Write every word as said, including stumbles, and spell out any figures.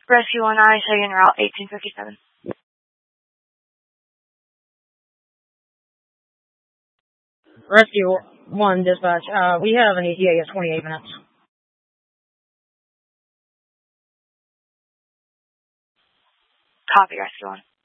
Rescue one I, Hagen Route eighteen fifty-seven. Rescue one, dispatch. Uh, we have an E T A at twenty-eight minutes. Copy, Rescue one.